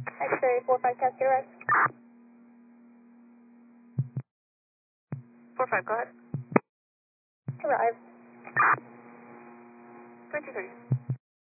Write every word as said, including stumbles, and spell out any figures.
X-ray four five casket arrived. four five, go ahead. Arrived. twenty-three.